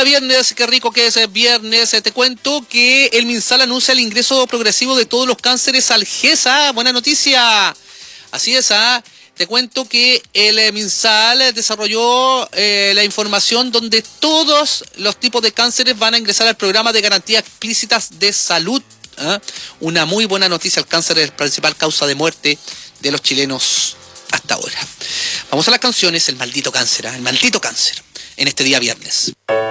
día viernes, qué rico que es viernes. Te cuento que el MinSal anuncia el ingreso progresivo de todos los cánceres al GESA. Buena noticia. Así es, Te cuento que el MinSal desarrolló la información donde todos los tipos de cánceres van a ingresar al programa de garantías explícitas de salud. Una muy buena noticia. El cáncer es la principal causa de muerte de los chilenos hasta ahora. Vamos a las canciones. El maldito cáncer, el maldito cáncer, en este día viernes.